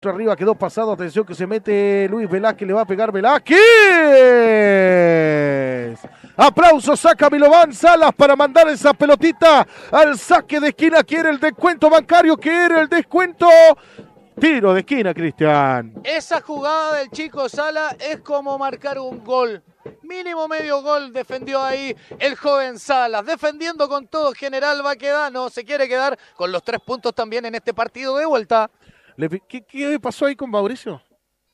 arriba, quedó pasado. Atención que se mete Luis Velázquez, le va a pegar Velázquez. Aplausos, saca Milovan Salas para mandar esa pelotita al saque de esquina. Quiere el descuento bancario, quiere el descuento. Tiro de esquina, Cristian. Esa jugada del chico Sala es como marcar un gol. Mínimo medio gol defendió ahí el joven Salas. Defendiendo con todo, General Baquedano se quiere quedar con los 3 puntos también en este partido de vuelta. ¿Qué pasó ahí con Mauricio?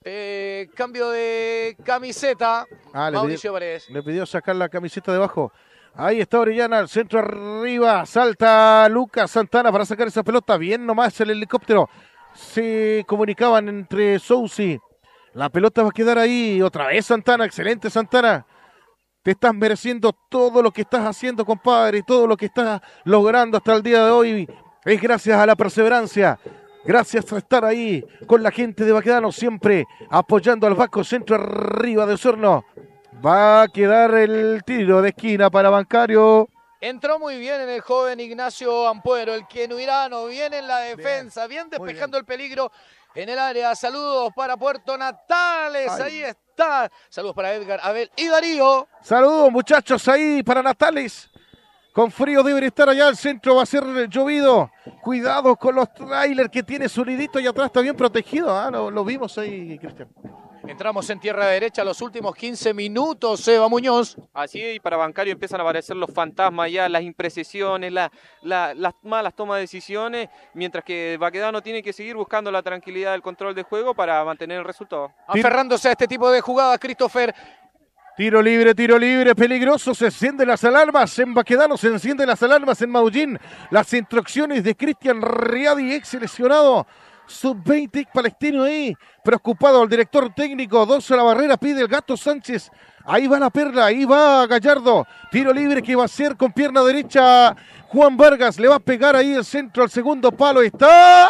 Cambio de camiseta. Mauricio Paredes. Le pidió sacar la camiseta de abajo. Ahí está Orellana, al centro arriba. Salta Lucas Santana para sacar esa pelota. Bien nomás el helicóptero. Se comunicaban entre Sousi. La pelota va a quedar ahí. Otra vez Santana. Excelente Santana. Te estás mereciendo todo lo que estás haciendo, compadre. Y todo lo que estás logrando hasta el día de hoy. Es gracias a la perseverancia. Gracias a estar ahí con la gente de Baquedano, siempre apoyando al Vasco. Centro arriba de Osorno. Va a quedar el tiro de esquina para Bancario. Entró muy bien en el joven Ignacio Ampuero, el quenuirano, viene en la defensa, bien despejando el peligro en el área. Saludos para Puerto Natales, ahí está. Saludos para Edgar, Abel y Darío. Saludos muchachos ahí para Natales. Con frío debe estar allá, el centro va a ser llovido. Cuidado con los trailers que tiene su nidito y atrás está bien protegido. Lo vimos ahí, Cristian. Entramos en tierra derecha los últimos 15 minutos, Eva Muñoz. Así es, y para Bancario empiezan a aparecer los fantasmas ya, las imprecisiones, las malas tomas de decisiones, mientras que Baquedano tiene que seguir buscando la tranquilidad del control de juego para mantener el resultado. Aferrándose a este tipo de jugadas, Christopher. Tiro libre, peligroso, se encienden las alarmas en Baquedano, se encienden las alarmas en Maullín. Las instrucciones de Cristian Riadi, ex seleccionado sub-20 palestino ahí, preocupado el director técnico, 2 a la barrera, pide el Gato Sánchez. Ahí va la Perla, ahí va Gallardo. Tiro libre que va a ser con pierna derecha Juan Vargas, le va a pegar ahí el centro al segundo palo, está...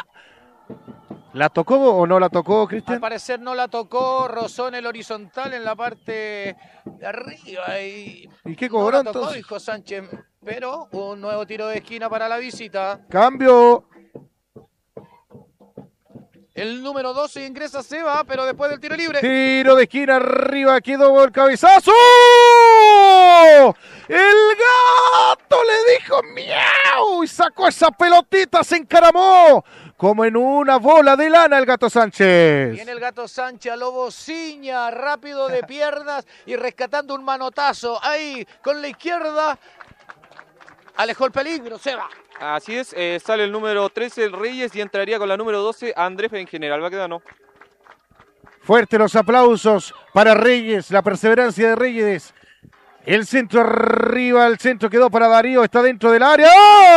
¿La tocó o no la tocó, Cristian? Al parecer no la tocó, rozó en el horizontal en la parte de arriba. ¿Y qué cobró no la tocó, entonces? dijo Sánchez, pero un nuevo tiro de esquina para la visita. Cambio. El número 12 ingresa Seba, pero después del tiro libre. Tiro de esquina arriba, quedó el cabezazo. El Gato le dijo miau y sacó esa pelotita, se encaramó como en una bola de lana el Gato Sánchez. Viene el Gato Sánchez a Lobo Ciña, rápido de piernas y rescatando un manotazo. Ahí con la izquierda alejó el peligro, Seba. Así es, sale el número 13 el Reyes y entraría con la número 12 Andrés en General Baquedano. Fuerte los aplausos para Reyes, la perseverancia de Reyes. El centro arriba, el centro quedó para Darío, está dentro del área.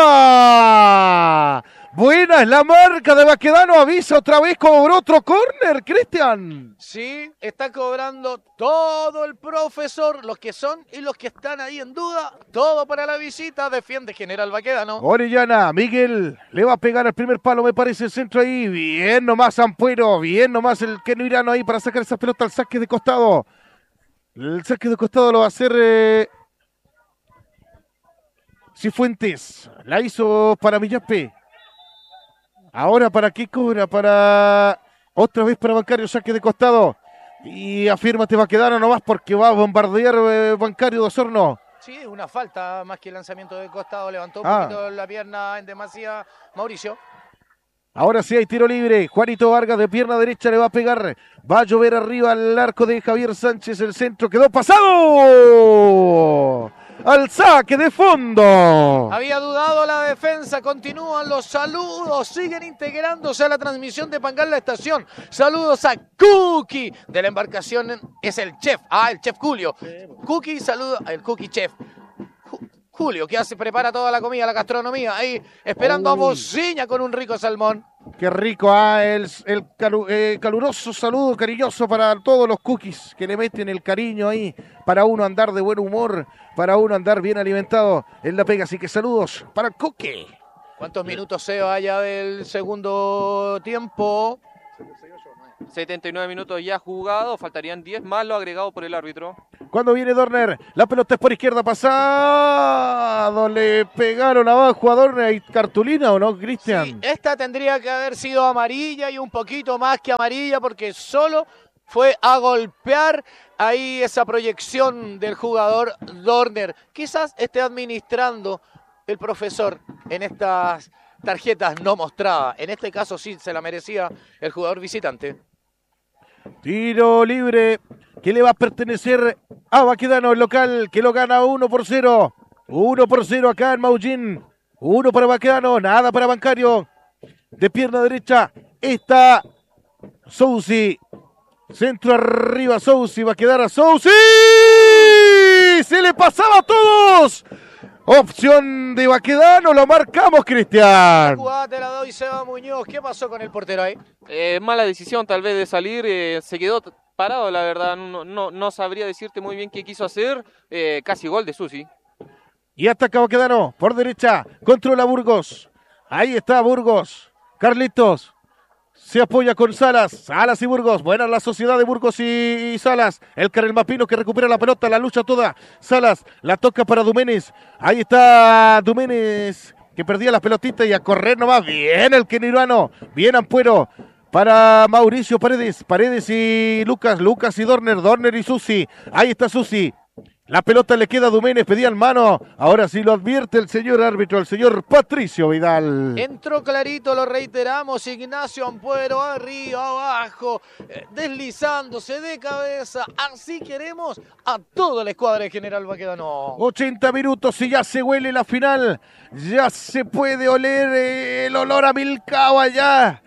¡Ah! Buena es la marca de Baquedano, avisa otra vez, cobró otro córner, Cristian. Sí, está cobrando todo el profesor, los que son y los que están ahí en duda, todo para la visita, defiende General Baquedano. Orellana, Miguel, le va a pegar al primer palo, me parece el centro ahí, bien nomás Ampuero, bien nomás el quenuirano ahí para sacar esa pelota al saque de costado. El saque de costado lo va a hacer Cifuentes, la hizo para Villape. Ahora, ¿para qué cobra? Otra vez para Bancario, saque de costado. Y afírmate Baquedano nomás porque va a bombardear Bancario de Osorno. Sí, una falta más que el lanzamiento de costado. Levantó un poquito la pierna en demasía Mauricio. Ahora sí hay tiro libre. Juanito Vargas de pierna derecha le va a pegar. Va a llover arriba al arco de Javier Sánchez. El centro quedó pasado. Al saque de fondo. Había dudado la defensa, continúan los saludos, siguen integrándose a la transmisión de Pangal La Estación. Saludos a Cookie de la embarcación, es el chef, el chef Julio. Cookie, saludos, el Cookie chef. Julio, que prepara toda la comida, la gastronomía, ahí esperando a Bociña con un rico salmón. Qué rico, el caluroso saludo cariñoso para todos los cookies que le meten el cariño ahí, para uno andar de buen humor, para uno andar bien alimentado en la pega, así que saludos para Cookie. ¿Cuántos minutos se vaya del segundo tiempo? 79 minutos ya jugados, faltarían 10 más lo agregado por el árbitro. Cuando viene Dorner, la pelota es por izquierda, pasado, le pegaron abajo a Dorner. ¿Hay cartulina o no, Cristian? Sí, esta tendría que haber sido amarilla y un poquito más que amarilla porque solo fue a golpear ahí esa proyección del jugador Dorner. Quizás esté administrando el profesor en estas tarjetas no mostradas. En este caso sí se la merecía el jugador visitante. Tiro libre que le va a pertenecer a Baquedano, el local, que lo gana 1-0. 1-0 acá en Maullín. 1 para Baquedano, nada para Bancario. De pierna derecha está Sousi. Centro arriba, Sousi, va a quedar a Sousi. Se le pasaba a todos. Opción de Baquedano, lo marcamos, Cristian. La jugada te la doy, Seba Muñoz. ¿Qué pasó con el portero ahí? Mala decisión tal vez de salir, se quedó parado, la verdad, no sabría decirte muy bien qué quiso hacer, casi gol de Susi. Y ataca Baquedano, por derecha, controla Burgos. Ahí está Burgos, Carlitos. Se apoya con Salas y Burgos. Buena la sociedad de Burgos y Salas. El Karel Mapino que recupera la pelota, la lucha toda. Salas la toca para Duménez. Ahí está Duménez que perdía las pelotitas y a correr nomás. Bien el Kenirano. Bien Ampuero para Mauricio Paredes. Paredes y Lucas y Dorner y Susi. Ahí está Susi. La pelota le queda a Duménez, pedían mano. Ahora sí lo advierte el señor árbitro, el señor Patricio Vidal. Entró clarito, lo reiteramos, Ignacio Ampuero, arriba, abajo, deslizándose de cabeza. Así queremos a toda la escuadra de General Baquedano. 80 minutos y ya se huele la final. Ya se puede oler el olor a Milcao allá.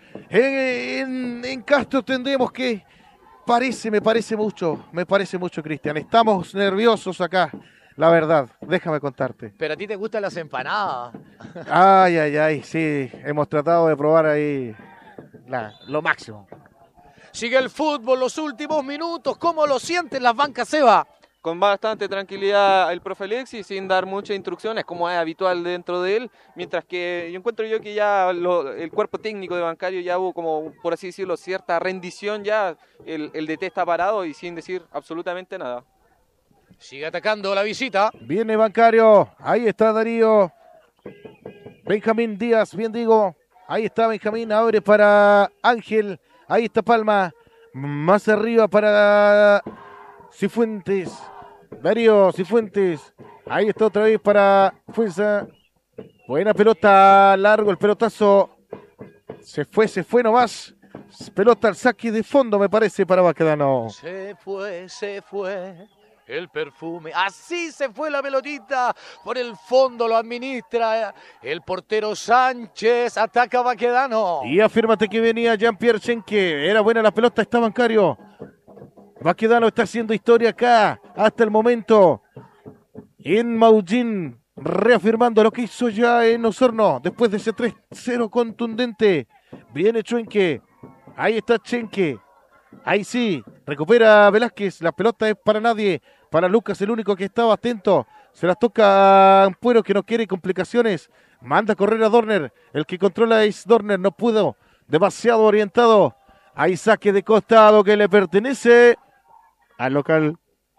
En Castro tendremos que... me parece mucho, Cristian. Estamos nerviosos acá, la verdad, déjame contarte. Pero a ti te gustan las empanadas. Ay, sí, hemos tratado de probar ahí lo máximo. Sigue el fútbol, los últimos minutos, ¿cómo lo sienten las bancas, Seba? Con bastante tranquilidad el profe Alexis, sin dar muchas instrucciones, como es habitual dentro de él, mientras que yo encuentro que ya el cuerpo técnico de Bancario ya hubo como, por así decirlo, cierta rendición ya, el DT está parado y sin decir absolutamente nada. Sigue atacando la visita. Viene Bancario, ahí está Darío, Benjamín Díaz, bien digo, ahí está Benjamín, abre para Ángel, ahí está Palma, más arriba para Cifuentes. Darío Cifuentes, ahí está otra vez para Fuenza. Buena pelota, largo el pelotazo. Se fue nomás. Pelota al saque de fondo, me parece, para Baquedano. Se fue el perfume. Así se fue la pelotita. Por el fondo lo administra el portero Sánchez. Ataca Baquedano. Y afírmate que venía Jean-Pierre Schenke. Era buena la pelota, está Bancario. Baquedano está haciendo historia acá, hasta el momento, en Maullín, reafirmando lo que hizo ya en Osorno, después de ese 3-0 contundente. Viene Chuenque, ahí está Chenque, ahí sí, recupera Velázquez, la pelota es para nadie, para Lucas, el único que estaba atento, se las toca a Ampuero que no quiere complicaciones, manda a correr a Dorner, el que controla es Dorner, no pudo, demasiado orientado, ahí saque de costado que le pertenece al local.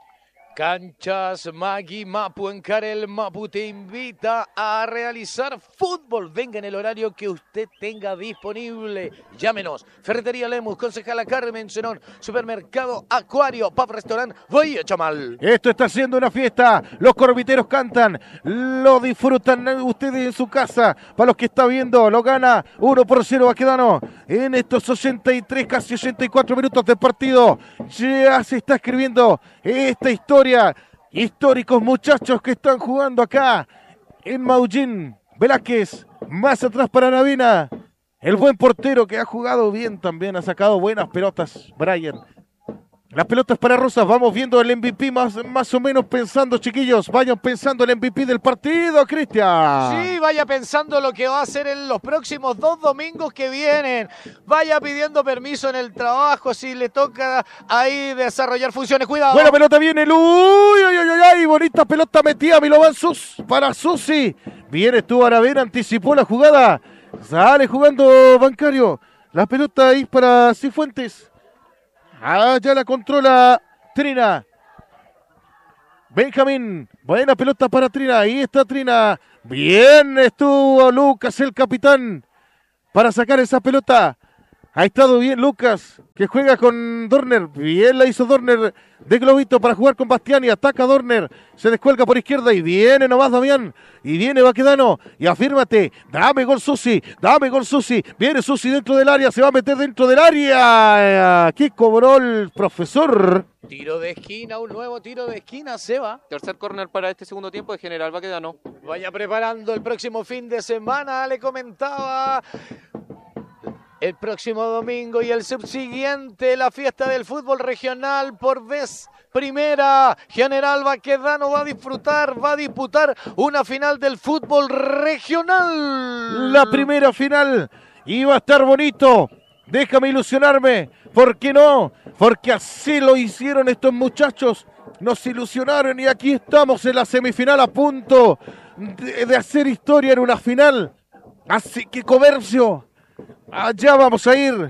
Canchas Magui Mapu en Carel Mapu te invita a realizar fútbol. Venga en el horario que usted tenga disponible. Llámenos. Ferretería Lemus, Concejala Carmen Zenón, Supermercado Acuario, Pub Restaurant Bahía Chamal. Esto está siendo una fiesta. Los corbiteros cantan, lo disfrutan ustedes en su casa. Para los que está viendo, lo gana 1-0 Baquedano. En estos 83, casi 84 minutos de partido, ya se está escribiendo esta historia. Históricos muchachos que están jugando acá en Maullín. Velázquez, más atrás para Navina. El buen portero que ha jugado bien también, ha sacado buenas pelotas, Brian. Las pelotas para Rosas, vamos viendo el MVP más o menos pensando, chiquillos. Vayan pensando el MVP del partido, Cristian. Sí, vaya pensando lo que va a hacer en los próximos 2 domingos que vienen. Vaya pidiendo permiso en el trabajo si le toca ahí desarrollar funciones. Cuidado. Buena pelota viene, uy, bonita pelota metida, Milovan para Susi. Viene, estuvo Aravena, anticipó la jugada. Sale jugando Bancario. La pelota ahí para Cifuentes. Ya la controla Trina. Benjamín. Buena pelota para Trina. Ahí está Trina. Bien estuvo Lucas, el capitán, para sacar esa pelota. Ha estado bien Lucas, que juega con Dorner. Bien la hizo Dorner de globito para jugar con Bastiani. Ataca Dorner, se descuelga por izquierda y viene nomás Damián. Y viene Baquedano. Y afírmate. Dame gol Susi. Dame gol Susi. Viene Susi dentro del área. Se va a meter dentro del área. ¿Qué cobró el profesor? Tiro de esquina, un nuevo tiro de esquina, Seba. Tercer córner para este segundo tiempo de General Baquedano. Vaya preparando el próximo fin de semana, le comentaba. El próximo domingo y el subsiguiente, la fiesta del fútbol regional por vez primera. General Baquedano va a disputar una final del fútbol regional. La primera final. Y va a estar bonito. Déjame ilusionarme. ¿Por qué no? Porque así lo hicieron estos muchachos. Nos ilusionaron y aquí estamos en la semifinal a punto de hacer historia en una final. Así que comercio. Allá vamos a ir.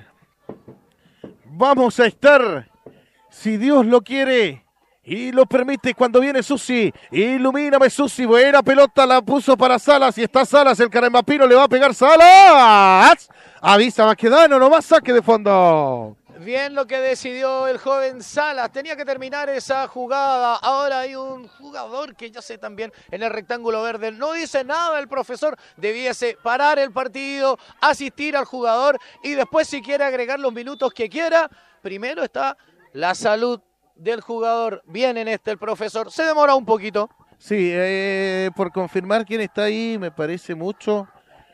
Vamos a estar, si Dios lo quiere y lo permite, cuando viene Susi. Ilumíname Susi, buena pelota, la puso para Salas y está Salas, el Carambapino le va a pegar Salas. Avisa Baquedano, nomás saque de fondo. Bien lo que decidió el joven Salas, tenía que terminar esa jugada. Ahora hay un jugador que ya sé también en el rectángulo verde. No dice nada el profesor, debiese parar el partido, asistir al jugador y después si quiere agregar los minutos que quiera. Primero está la salud del jugador. Bien en el profesor, se demora un poquito. Sí, por confirmar quién está ahí, me parece mucho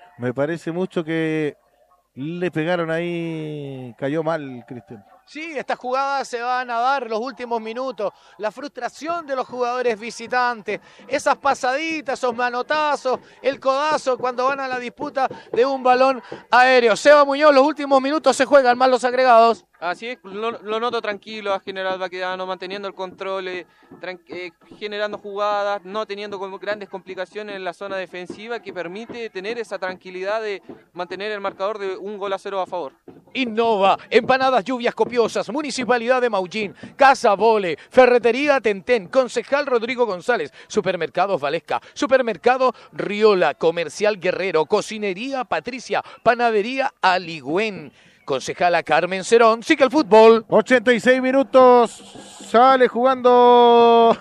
que le pegaron ahí, cayó mal Cristian. Sí, estas jugadas se van a dar los últimos minutos. La frustración de los jugadores visitantes, esas pasaditas, esos manotazos, el codazo cuando van a la disputa de un balón aéreo. Seba Muñoz, los últimos minutos se juegan más los agregados. Así es, lo noto tranquilo a General Baquedano, manteniendo el control, generando jugadas, no teniendo grandes complicaciones en la zona defensiva, que permite tener esa tranquilidad de mantener el marcador de 1-0 a favor. Innova, empanadas lluvias copiosas, Municipalidad de Maullín, Casa Vole, Ferretería Tentén, Concejal Rodrigo González, Supermercados Valesca, Supermercado Riola, Comercial Guerrero, Cocinería Patricia, Panadería Aligüén, Concejala Carmen Cerón, sí que el fútbol. 86 minutos, sale jugando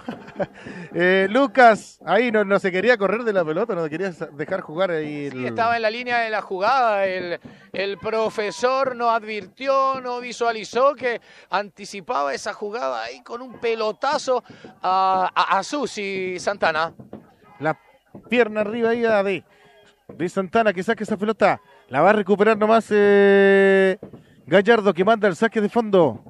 Lucas, ahí no se quería correr de la pelota, no quería dejar jugar ahí. Sí, estaba en la línea de la jugada, el profesor no advirtió, no visualizó que anticipaba esa jugada ahí con un pelotazo a Susi Santana. La pierna arriba ahí de Santana que saque esa pelota. La va a recuperar nomás Gallardo que manda el saque de fondo.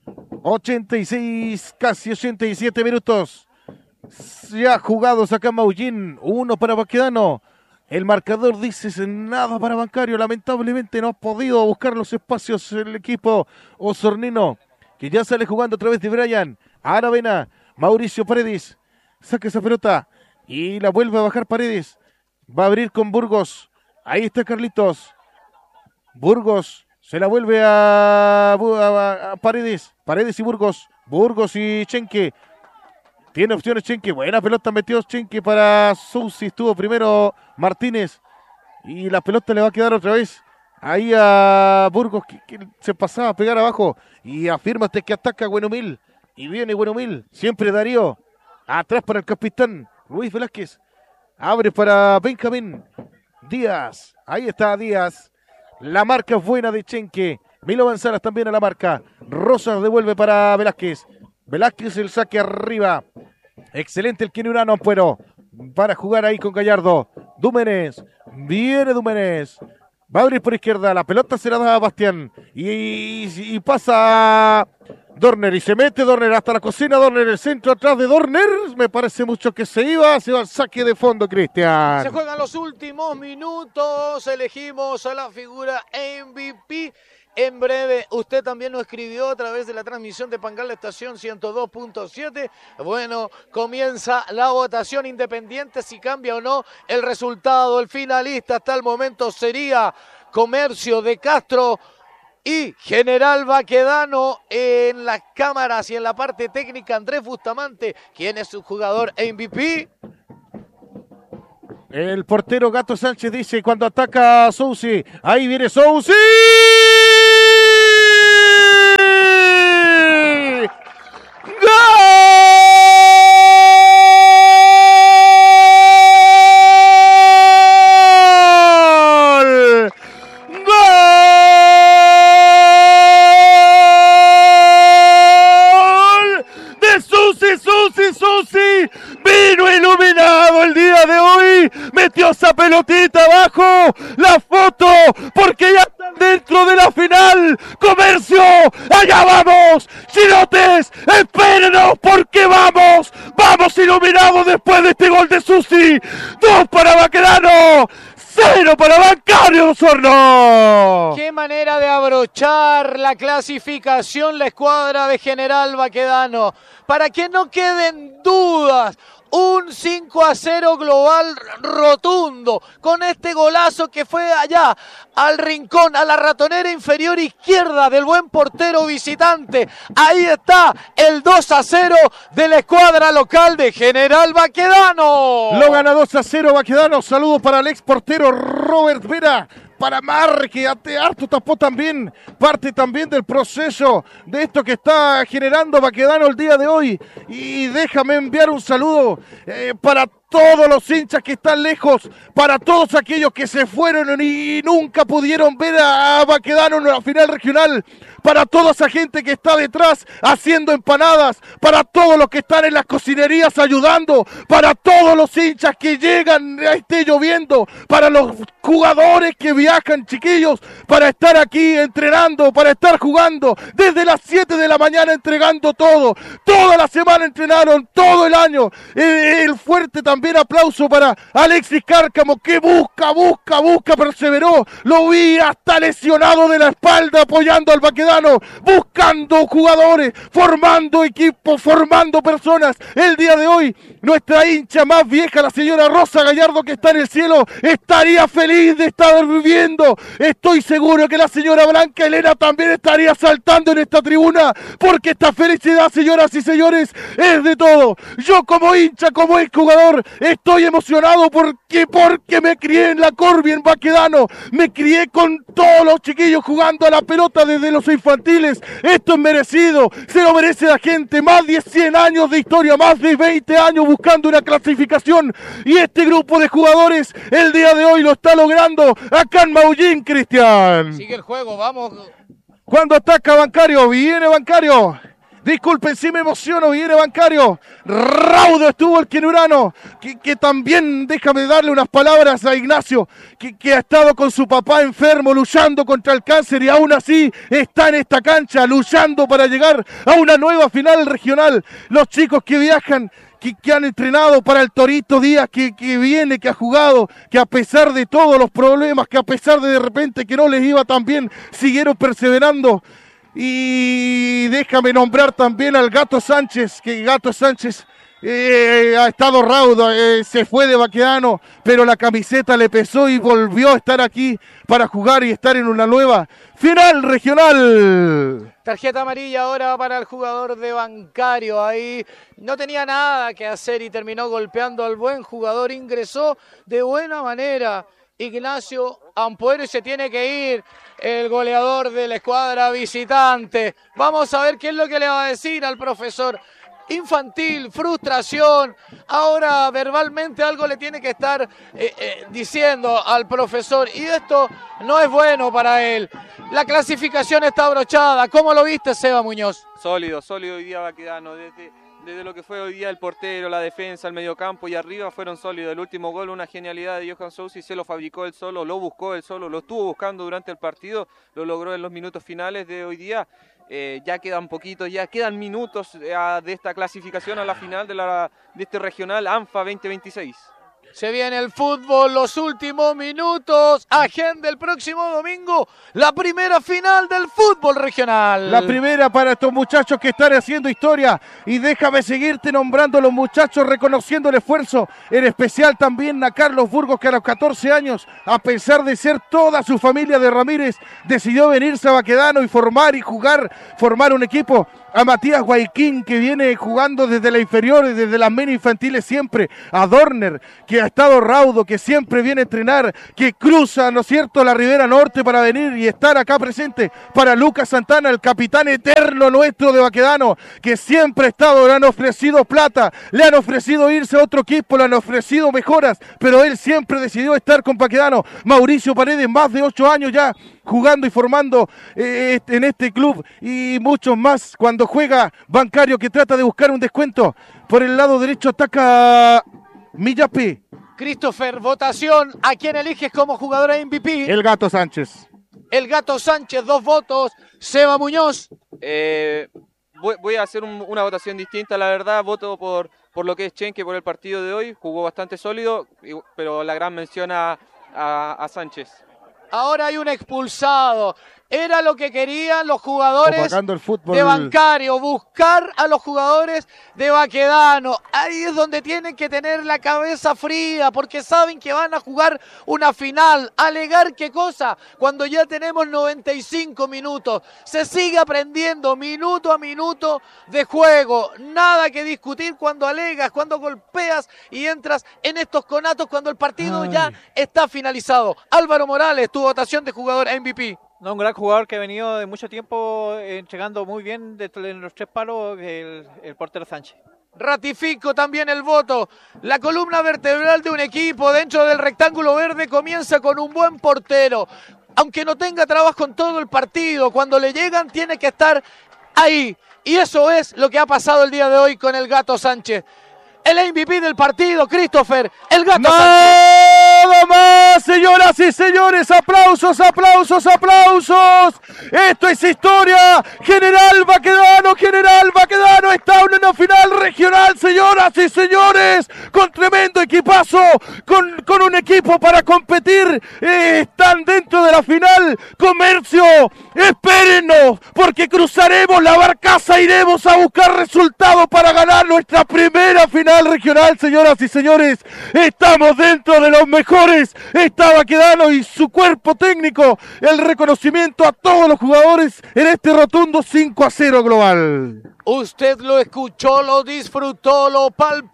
86, casi 87 minutos. Ya jugados acá en Maullín. 1 para Baquedano. El marcador dice nada para Bancario. Lamentablemente no ha podido buscar los espacios el equipo osornino, que ya sale jugando a través de Brian. Aravena, Mauricio Paredes. Saca esa pelota y la vuelve a bajar Paredes. Va a abrir con Burgos. Ahí está Carlitos. Burgos se la vuelve a Paredes. Paredes y Burgos. Burgos y Chenque. Tiene opciones Chenque. Buena pelota metió Chenque para Susi. Estuvo primero Martínez. Y la pelota le va a quedar otra vez ahí a Burgos, que se pasaba a pegar abajo. Y afírmate que ataca Buenumil. Y viene Buenumil. Siempre Darío. Atrás para el capitán Luis Velázquez. Abre para Benjamín. Díaz, ahí está Díaz. La marca es buena de Chenque. Milo Manzanas también a la marca. Rosas devuelve para Velázquez. Velázquez el saque arriba. Excelente el Quiniurano Ampuero. Para jugar ahí con Gallardo. Dúmenes. Viene Dúmenes. Va a abrir por izquierda. La pelota se la da a Bastián. Y pasa Dorner. Y se mete Dorner hasta la cocina. Dorner, el centro atrás de Dorner. Me parece mucho que se iba al saque de fondo, Cristian. Se juegan los últimos minutos. Elegimos a la figura MVP. En breve, usted también nos escribió a través de la transmisión de Pangal Estación 102.7. Bueno, comienza la votación independiente si cambia o no el resultado. El finalista hasta el momento sería Comercio de Castro. y General Baquedano en las cámaras y en la parte técnica Andrés Bustamante, quien es su jugador MVP. El portero Gato Sánchez dice cuando ataca a Soucy. Ahí viene Soucy. Soucy vino iluminado el día de hoy, metió esa pelotita abajo, la foto, porque ya están dentro de la final. Comercio, allá vamos, Chilotes, espérenos porque vamos iluminados después de este gol de Soucy. 2 para Baquedano, 0 para Bancario de Osorno. Qué manera de abrochar la clasificación la escuadra de General Baquedano. Para que no queden dudas, un 5-0 global rotundo con este golazo que fue allá al rincón, a la ratonera inferior izquierda del buen portero visitante. Ahí está el 2-0 de la escuadra local de General Baquedano. Lo gana 2-0 Baquedano. Saludos para el ex portero Robert Vera. Para Marque, harto tapó también, parte también del proceso de esto que está generando Baquedano el día de hoy. Y déjame enviar un saludo para todos los hinchas que están lejos, para todos aquellos que se fueron y nunca pudieron ver a Baquedano en la final regional, para toda esa gente que está detrás haciendo empanadas, para todos los que están en las cocinerías ayudando, para todos los hinchas que llegan, esté lloviendo, para los jugadores que viajan, chiquillos, para estar aquí entrenando, para estar jugando desde las 7 de la mañana entregando todo, toda la semana entrenaron, todo el año. El fuerte también aplauso para Alexis Cárcamo, que busca, perseveró, lo vi hasta lesionado de la espalda apoyando al Baquedano, buscando jugadores, formando equipos, formando personas. El día de hoy, nuestra hincha más vieja, la señora Rosa Gallardo, que está en el cielo, estaría feliz de estar viviendo. Estoy seguro que la señora Blanca Elena también estaría saltando en esta tribuna, porque esta felicidad, señoras y señores, es de todo. Yo como hincha, como ex jugador, estoy emocionado porque me crié en la Corby, en Baquedano, me crié con todos los chiquillos jugando a la pelota desde los infantiles. Esto es merecido, se lo merece la gente. Más de 100 años de historia, más de 20 años buscando una clasificación, y este grupo de jugadores el día de hoy lo está logrando acá en Maullín, Cristian. Sigue el juego, vamos. Cuando ataca Bancario, viene Bancario. Disculpen si me emociono, viene Bancario. Raudo estuvo el quenurano, que también, déjame darle unas palabras a Ignacio, que ha estado con su papá enfermo, luchando contra el cáncer, y aún así está en esta cancha, luchando para llegar a una nueva final regional. Los chicos que viajan, que han entrenado para el Torito Díaz, que viene, que ha jugado, que a pesar de todos los problemas, que a pesar de repente que no les iba tan bien, siguieron perseverando. Y déjame nombrar también al Gato Sánchez, que Gato Sánchez ha estado raudo, se fue de Baquedano, pero la camiseta le pesó y volvió a estar aquí para jugar y estar en una nueva final regional. Tarjeta amarilla ahora para el jugador de Bancario. Ahí no tenía nada que hacer y terminó golpeando al buen jugador. Ingresó de buena manera Ignacio Ampuero y se tiene que ir el goleador de la escuadra visitante. Vamos a ver qué es lo que le va a decir al profesor. Infantil, frustración, ahora verbalmente algo le tiene que estar diciendo al profesor, y esto no es bueno para él. La clasificación está abrochada. ¿Cómo lo viste, Seba Muñoz? Sólido hoy día Baquedano, desde lo que fue hoy día el portero, la defensa, el mediocampo y arriba fueron sólidos. El último gol, una genialidad de Johan Soucy, se lo fabricó él solo, lo buscó él solo, lo estuvo buscando durante el partido, lo logró en los minutos finales de hoy día. Ya quedan poquitos, ya quedan minutos de esta clasificación a la final de este regional ANFA 2026. Se viene el fútbol, los últimos minutos. Agenda el próximo domingo, la primera final del fútbol regional. La primera para estos muchachos que están haciendo historia. Y déjame seguirte nombrando a los muchachos, reconociendo el esfuerzo. En especial también a Carlos Burgos, que a los 14 años, a pesar de ser toda su familia de Ramírez, decidió venirse a Baquedano y formar un equipo. A Matías Guayquín, que viene jugando desde la inferior y desde las mini infantiles siempre. A Dorner, que ha estado raudo, que siempre viene a entrenar, que cruza, ¿no es cierto?, la Ribera Norte para venir y estar acá presente. Para Lucas Santana, el capitán eterno nuestro de Baquedano, que siempre ha estado, le han ofrecido plata, le han ofrecido irse a otro equipo, le han ofrecido mejoras, pero él siempre decidió estar con Baquedano. Mauricio Paredes, más de 8 años ya jugando y formando en este club, y muchos más. Cuando juega Bancario, que trata de buscar un descuento por el lado derecho, ataca Millapi. Christopher, votación. ¿A quién eliges como jugadora MVP? El Gato Sánchez. El Gato Sánchez, 2 votos. Seba Muñoz. Voy a hacer una votación distinta, la verdad. Voto por lo que es Chenque, por el partido de hoy. Jugó bastante sólido, pero la gran mención a Sánchez. Ahora hay un expulsado. Era lo que querían los jugadores el fútbol de Bancario, buscar a los jugadores de Baquedano. Ahí es donde tienen que tener la cabeza fría, porque saben que van a jugar una final. ¿Alegar qué cosa? Cuando ya tenemos 95 minutos. Se sigue aprendiendo minuto a minuto de juego. Nada que discutir cuando alegas, cuando golpeas y entras en estos conatos cuando el partido ya está finalizado. Álvaro Morales, tu votación de jugador MVP. No, un gran jugador que ha venido de mucho tiempo entregando muy bien en los 3 palos, el portero Sánchez. Ratifico también el voto. La columna vertebral de un equipo dentro del rectángulo verde comienza con un buen portero. Aunque no tenga trabajo en todo el partido, cuando le llegan tiene que estar ahí. Y eso es lo que ha pasado el día de hoy con el Gato Sánchez. El MVP del partido, Christopher, el Gato Sánchez. ¡Nada más, señoras y señores! ¡Aplausos, aplausos, aplausos! ¡Esto es historia! General Baquedano está en una final regional, señoras y señores, con tremendo equipazo, con un equipo para competir. Están dentro de la final. Comercio, espérennos, porque cruzaremos la barcaza, iremos a buscar resultados para ganar nuestra primera final regional, señoras y señores. Estamos dentro de los mejores. Está Baquedano y su cuerpo técnico. El reconocimiento a todos los jugadores en este rotundo 5-0 global. Usted lo escuchó, lo disfrutó, lo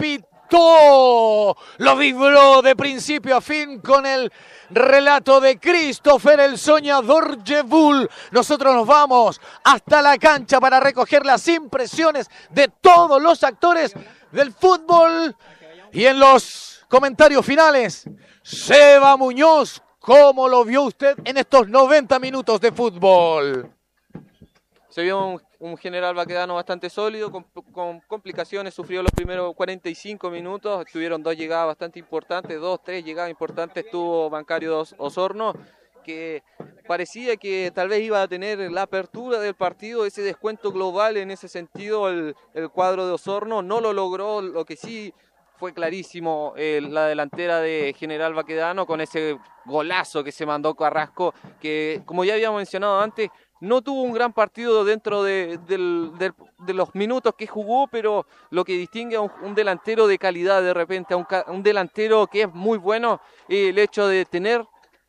palpitó, lo vibró de principio a fin con el relato de Christopher el Soñador Jebul. Nosotros nos vamos hasta la cancha para recoger las impresiones de todos los actores del fútbol. Y en los comentarios finales, Seba Muñoz, ¿cómo lo vio usted en estos 90 minutos de fútbol? Se vio un General Baquedano bastante sólido, con complicaciones, sufrió los primeros 45 minutos, tuvieron 2 llegadas bastante importantes, 3 llegadas importantes tuvo Bancario Osorno, que parecía que tal vez iba a tener la apertura del partido, ese descuento global. En ese sentido el cuadro de Osorno no lo logró. Lo que sí fue clarísimo la delantera de General Baquedano, con ese golazo que se mandó Carrasco, que como ya habíamos mencionado antes, no tuvo un gran partido dentro de los minutos que jugó, pero lo que distingue a un delantero de calidad de repente, a un delantero que es muy bueno, el hecho de tener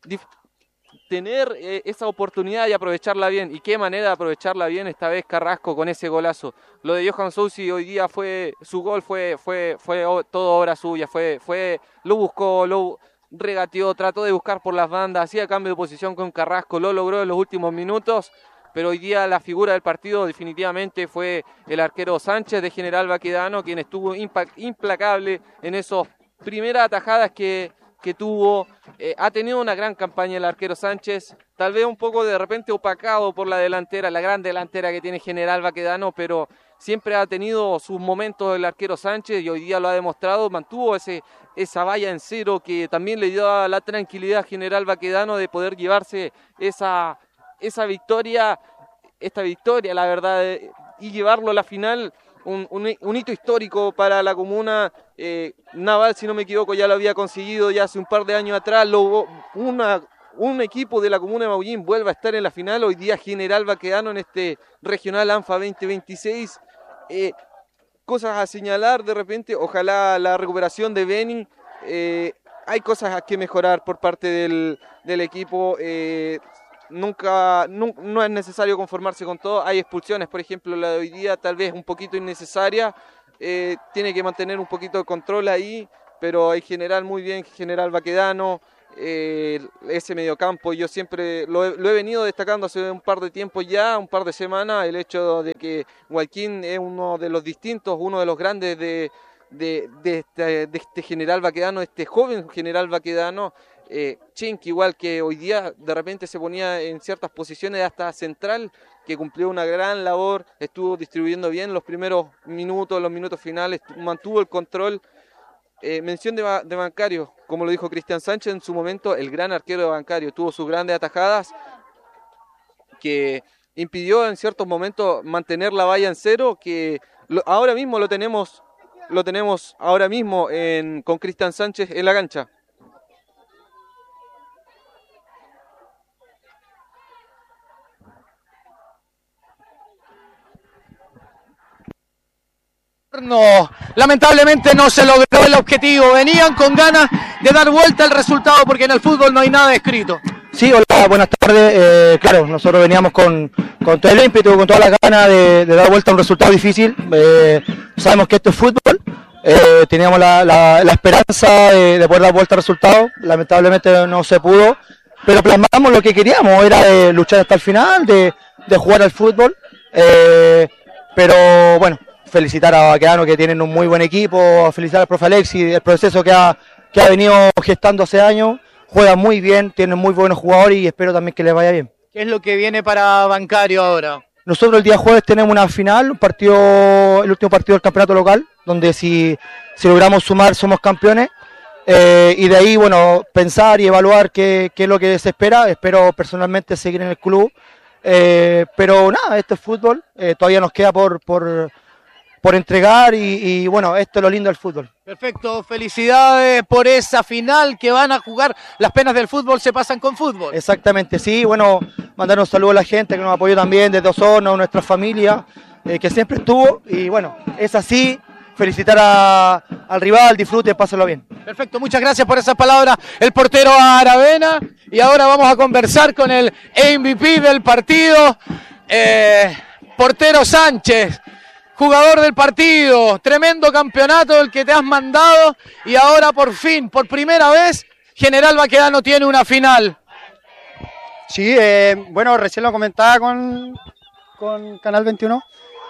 esa oportunidad y aprovecharla bien. Y qué manera de aprovecharla bien esta vez Carrasco con ese golazo. Lo de Johan Sousi hoy día su gol fue todo obra suya, lo buscó, lo regateó, trató de buscar por las bandas, hacía cambio de posición con Carrasco, lo logró en los últimos minutos, pero hoy día la figura del partido definitivamente fue el arquero Sánchez de General Baquedano, quien estuvo implacable en esas primeras atajadas que tuvo. Ha tenido una gran campaña el arquero Sánchez, tal vez un poco de repente opacado por la gran delantera que tiene General Baquedano, pero siempre ha tenido sus momentos el arquero Sánchez y hoy día lo ha demostrado. Mantuvo esa valla en cero que también le dio la tranquilidad a General Baquedano de poder llevarse esta victoria, la verdad, y llevarlo a la final un hito histórico para la comuna. Naval, si no me equivoco, ya lo había conseguido ya hace un par de años atrás. Un equipo de la comuna de Maullín vuelve a estar en la final. Hoy día General Baquedano en este regional ANFA 2026. Cosas a señalar de repente, ojalá la recuperación de Beni. Hay cosas que mejorar por parte del equipo. No es necesario conformarse con todo. Hay expulsiones, por ejemplo, la de hoy día, tal vez un poquito innecesaria. Tiene que mantener un poquito de control ahí, pero en general muy bien General Baquedano. Ese mediocampo yo siempre lo he venido destacando hace un par de tiempo ya, un par de semanas, el hecho de que Hualquín es uno de los distintos, uno de los grandes de este General Baquedano, este joven General Baquedano. Chinqui, igual que hoy día de repente se ponía en ciertas posiciones hasta central, que cumplió una gran labor, estuvo distribuyendo bien los primeros minutos, los minutos finales, mantuvo el control. Mención de Bancario, como lo dijo Cristian Sánchez en su momento, el gran arquero de Bancario, tuvo sus grandes atajadas que impidió en ciertos momentos mantener la valla en cero, que ahora mismo lo tenemos ahora mismo con Cristian Sánchez en la cancha. No, lamentablemente no se logró el objetivo. Venían con ganas de dar vuelta el resultado porque en el fútbol no hay nada escrito. Sí, hola, buenas tardes. Claro, nosotros veníamos con todo el ímpetu, con todas las ganas de dar vuelta a un resultado difícil. Sabemos que esto es fútbol. Teníamos la esperanza de poder dar vuelta al resultado. Lamentablemente no se pudo, pero plasmamos lo que queríamos, era luchar hasta el final, de jugar al fútbol. Pero bueno, felicitar a Baquedano, que tienen un muy buen equipo, felicitar al profe Alexis, el proceso que ha venido gestando hace años, juega muy bien, tienen muy buenos jugadores y espero también que les vaya bien. ¿Qué es lo que viene para Bancario ahora? Nosotros el día jueves tenemos una final, el último partido del campeonato local, donde si logramos sumar somos campeones, y de ahí, bueno, pensar y evaluar qué es lo que se espera. Espero personalmente seguir en el club, pero nada, esto es fútbol, todavía nos queda por entregar y bueno, esto es lo lindo del fútbol. Perfecto, felicidades por esa final que van a jugar. Las penas del fútbol se pasan con fútbol. Exactamente, sí, bueno, mandar un saludo a la gente que nos apoyó también desde Osorno, nuestra familia, que siempre estuvo, y bueno, es así, felicitar al rival, disfrute, pásalo bien. Perfecto, muchas gracias por esas palabras, el portero Aravena, y ahora vamos a conversar con el MVP del partido, portero Sánchez. Jugador del partido, tremendo campeonato el que te has mandado y ahora por fin, por primera vez, General Baquedano tiene una final. Sí, bueno, recién lo comentaba con Canal 21.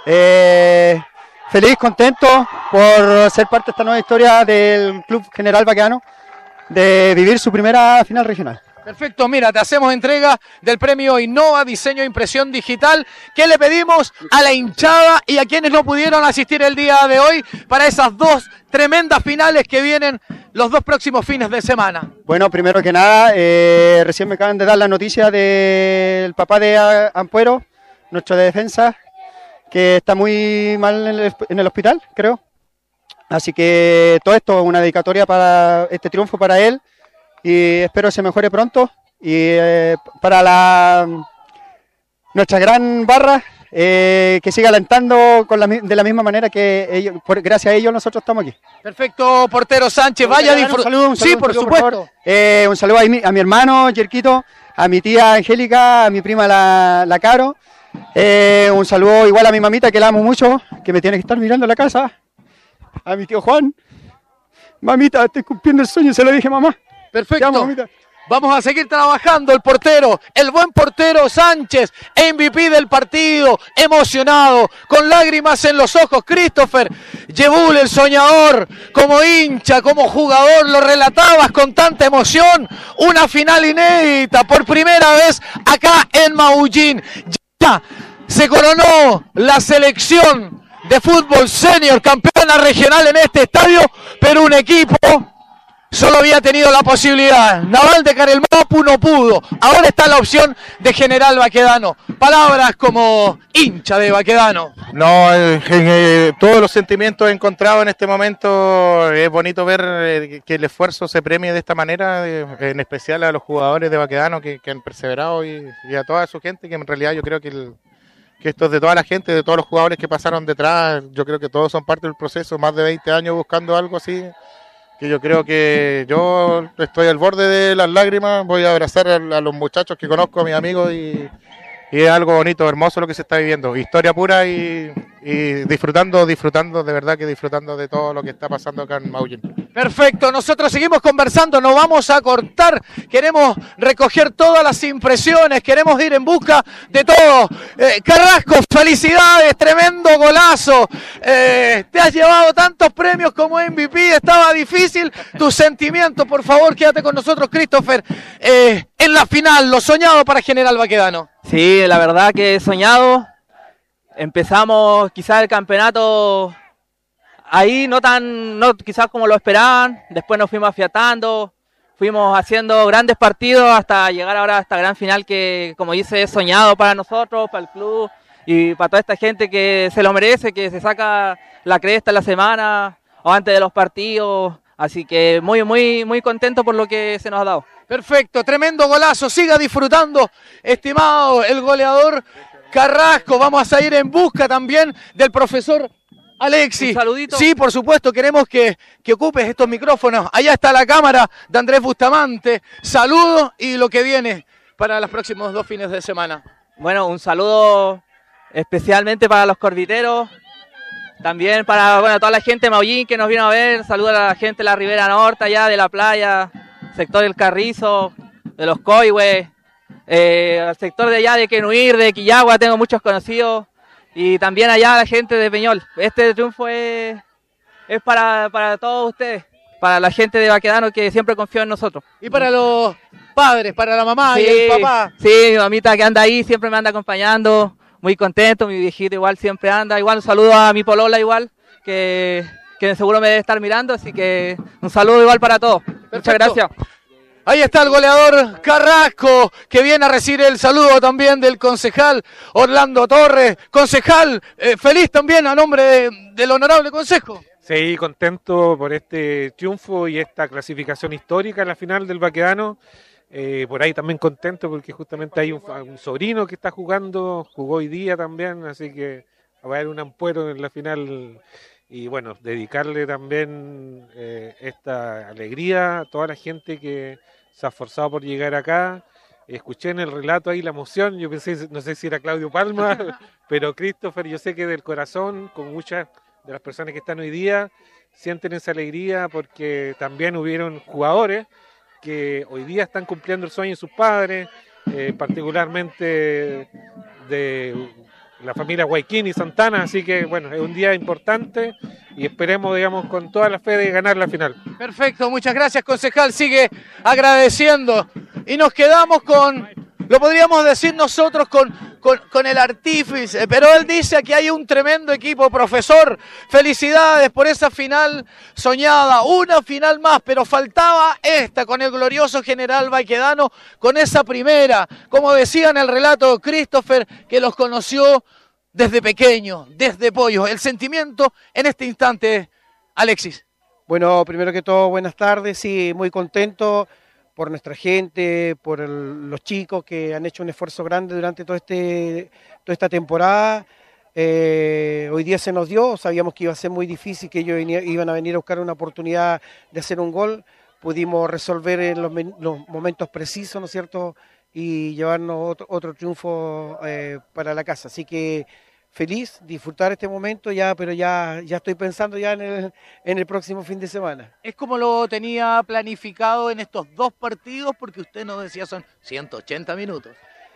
Feliz, contento por ser parte de esta nueva historia del Club General Baquedano, de vivir su primera final regional. Perfecto, mira, te hacemos entrega del premio Innova Diseño e Impresión Digital. ¿Qué le pedimos a la hinchada y a quienes no pudieron asistir el día de hoy para esas dos tremendas finales que vienen los dos próximos fines de semana? Bueno, primero que nada, recién me acaban de dar la noticia del papá de Ampuero, nuestro de defensa, que está muy mal en el hospital, creo. Así que todo esto es una dedicatoria para este triunfo para él. Y espero se mejore pronto. Y para nuestra gran barra, que siga alentando de la misma manera que ellos, gracias a ellos nosotros estamos aquí. Perfecto, portero Sánchez, vaya a disfrutar. Sí, por supuesto. Un saludo a mi hermano Yerquito, a mi tía Angélica, a mi prima la Caro. Un saludo igual a mi mamita, que la amo mucho, que me tiene que estar mirando la casa. A mi tío Juan. Mamita, estoy cumpliendo el sueño, se lo dije, mamá. Perfecto. Vamos a seguir trabajando. El portero, el buen portero Sánchez, MVP del partido, emocionado, con lágrimas en los ojos. Christopher Yebul, el soñador, como hincha, como jugador, lo relatabas con tanta emoción. Una final inédita, por primera vez acá en Maullín. Ya se coronó la selección de fútbol senior, campeona regional en este estadio, pero un equipo solo había tenido la posibilidad. Naval de Carelmapu no pudo. Ahora está la opción de General Baquedano. Palabras como hincha de Baquedano. No, todos los sentimientos encontrados en este momento. Es bonito ver que el esfuerzo se premie de esta manera, en especial a los jugadores de Baquedano que han perseverado y a toda su gente, que en realidad yo creo que esto es de toda la gente, de todos los jugadores que pasaron detrás. Yo creo que todos son parte del proceso, más de 20 años buscando algo así, que yo creo que yo estoy al borde de las lágrimas. Voy a abrazar a los muchachos que conozco, a mis amigos, y es algo bonito, hermoso lo que se está viviendo. Historia pura y disfrutando, de verdad que disfrutando de todo lo que está pasando acá en Maullín. Perfecto, nosotros seguimos conversando, no vamos a cortar, queremos recoger todas las impresiones, queremos ir en busca de todo. Carrasco, felicidades, tremendo golazo, te has llevado tantos premios como MVP, estaba difícil tu sentimiento, por favor quédate con nosotros, Christopher, en la final, lo soñado para General Baquedano. Sí, la verdad que he soñado. Empezamos quizás el campeonato ahí no quizás como lo esperaban, después nos fuimos afiatando, fuimos haciendo grandes partidos hasta llegar ahora a esta gran final que, como dice, es soñado para nosotros, para el club y para toda esta gente que se lo merece, que se saca la cresta en la semana o antes de los partidos, así que muy, muy, muy contento por lo que se nos ha dado. Perfecto, tremendo golazo, siga disfrutando, estimado el goleador Carrasco. Vamos a ir en busca también del profesor Alexis. Un saludito. Sí, por supuesto, queremos que ocupes estos micrófonos. Allá está la cámara de Andrés Bustamante. Saludos y lo que viene para los próximos 2 fines de semana. Bueno, un saludo especialmente para los corbiteros, también para toda la gente de Maullín que nos vino a ver. Saludos a la gente de la Ribera Norte, allá de la playa, sector del Carrizo, de los Coihues. Al sector de allá de Quenuir, de Quillagua, tengo muchos conocidos, y también allá la gente de Peñol. Este triunfo es para todos ustedes, para la gente de Baquedano que siempre confió en nosotros. Y para los padres, para la mamá Sí, y el papá. Sí, mi mamita que anda ahí, siempre me anda acompañando, muy contento, mi viejito igual siempre anda, igual un saludo a mi polola igual, que seguro me debe estar mirando, así que un saludo igual para todos. Perfecto. Muchas gracias. Ahí está el goleador Carrasco, que viene a recibir el saludo también del concejal Orlando Torres. Concejal, feliz también a nombre del honorable consejo. Sí, contento por este triunfo y esta clasificación histórica en la final del Baquedano. Por ahí también contento porque justamente hay un sobrino que está jugó hoy día también, así que va a haber un ampuero en la final. Y bueno, dedicarle también esta alegría a toda la gente que se ha esforzado por llegar acá. Escuché en el relato ahí la emoción, yo pensé, no sé si era Claudio Palma, pero Christopher, yo sé que del corazón, como muchas de las personas que están hoy día, sienten esa alegría porque también hubieron jugadores que hoy día están cumpliendo el sueño de sus padres, particularmente de la familia Guayquín y Santana, así que bueno, es un día importante y esperemos, digamos, con toda la fe de ganar la final. Perfecto, muchas gracias, concejal, sigue agradeciendo. Y nos quedamos con, lo podríamos decir nosotros, con el artífice, pero él dice que hay un tremendo equipo. Profesor, felicidades por esa final soñada, una final más, pero faltaba esta con el glorioso General Baquedano, con esa primera, como decía en el relato Christopher, que los conoció desde pequeño, desde pollo. El sentimiento en este instante, Alexis. Bueno, primero que todo, buenas tardes, sí, muy contento por nuestra gente, por los chicos que han hecho un esfuerzo grande durante toda esta temporada. Hoy día se nos dio, sabíamos que iba a ser muy difícil, que ellos iban a venir a buscar una oportunidad de hacer un gol. Pudimos resolver en los momentos precisos, ¿no es cierto?, y llevarnos otro triunfo para la casa. Así que feliz, disfrutar este momento ya, pero ya estoy pensando ya en el próximo fin de semana. ¿Es como lo tenía planificado en estos 2 partidos? Porque usted nos decía son 180 minutos.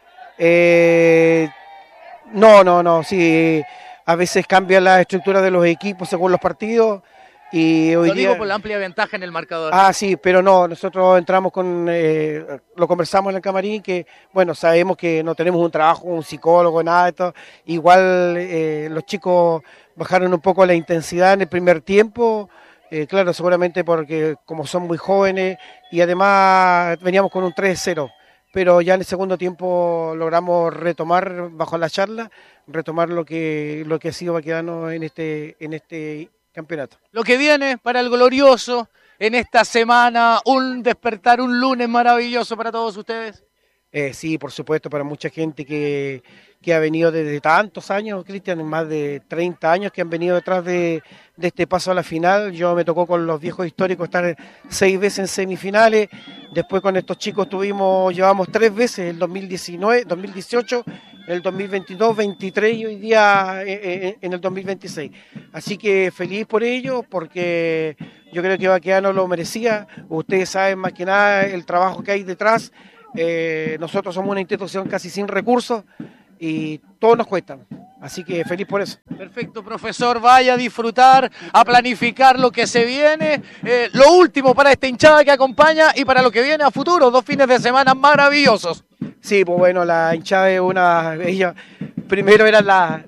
No, sí, a veces cambia la estructura de los equipos según los partidos. Y hoy lo digo día, por la amplia ventaja en el marcador. Sí, pero no, nosotros entramos lo conversamos en el camarín, que bueno, sabemos que no tenemos un trabajo, un psicólogo, nada de esto. Igual los chicos bajaron un poco la intensidad en el primer tiempo, Claro, seguramente porque como son muy jóvenes y además veníamos con un 3-0, pero ya en el segundo tiempo logramos retomar bajo la charla, retomar lo que ha sido Baquedano en este campeonato. Lo que viene para el glorioso en esta semana, un despertar, un lunes maravilloso para todos ustedes. Sí, por supuesto, para mucha gente que ha venido desde tantos años, Cristian, más de 30 años que han venido detrás de este paso a la final. Yo me tocó con los viejos históricos estar 6 veces en semifinales, después con estos chicos llevamos 3 veces, el 2019, 2018, el 2022, 2023 y hoy día en el 2026. Así que feliz por ello, porque yo creo que Baquedano lo merecía. Ustedes saben más que nada el trabajo que hay detrás. Nosotros somos una institución casi sin recursos y todos nos cuestan, así que feliz por eso. Perfecto, profesor, vaya a disfrutar, a planificar lo que se viene, lo último para esta hinchada que acompaña y para lo que viene a futuro, 2 fines de semana maravillosos. Sí, pues bueno, la hinchada es ella primero eran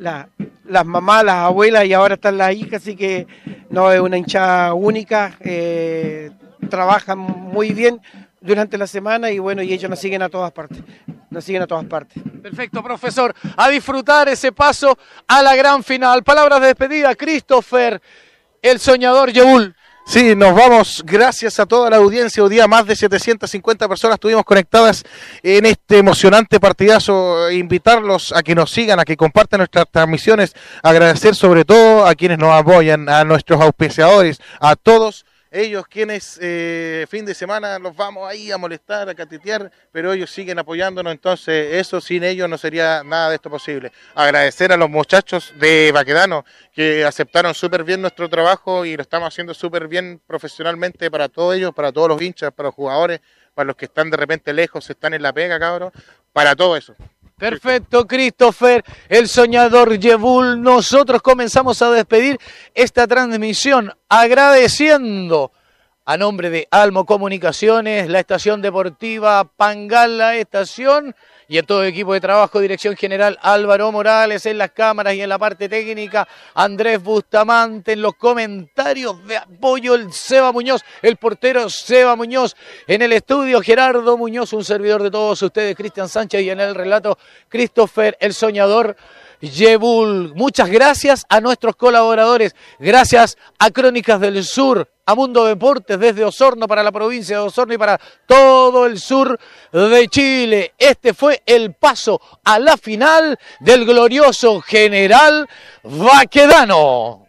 las mamás, las abuelas y ahora están las hijas, así que no, es una hinchada única, trabajan muy bien durante la semana y bueno, y ellos nos siguen a todas partes. Perfecto, profesor. A disfrutar ese paso a la gran final. Palabras de despedida, Christopher, el soñador Yebul. Sí, nos vamos. Gracias a toda la audiencia. Hoy día más de 750 personas estuvimos conectadas en este emocionante partidazo. Invitarlos a que nos sigan, a que compartan nuestras transmisiones. Agradecer sobre todo a quienes nos apoyan, a nuestros auspiciadores, a todos ellos quienes fin de semana los vamos ahí a molestar, a catetear, pero ellos siguen apoyándonos, entonces eso sin ellos no sería nada de esto posible. Agradecer a los muchachos de Baquedano que aceptaron súper bien nuestro trabajo y lo estamos haciendo súper bien profesionalmente para todos ellos, para todos los hinchas, para los jugadores, para los que están de repente lejos, están en la pega, cabros, para todo eso. Perfecto, Christopher, el soñador Yebul. Nosotros comenzamos a despedir esta transmisión agradeciendo a nombre de Almo Comunicaciones, la estación deportiva Pangala Estación y en todo el equipo de trabajo, dirección general Álvaro Morales en las cámaras y en la parte técnica, Andrés Bustamante en los comentarios de apoyo, el Seba Muñoz, el portero Seba Muñoz, en el estudio Gerardo Muñoz, un servidor de todos ustedes, Cristian Sánchez, y en el relato Christopher, el soñador Yebul. Muchas gracias a nuestros colaboradores, gracias a Crónicas del Sur, a Mundo Deportes desde Osorno para la provincia de Osorno y para todo el sur de Chile. Este fue el paso a la final del glorioso General Baquedano.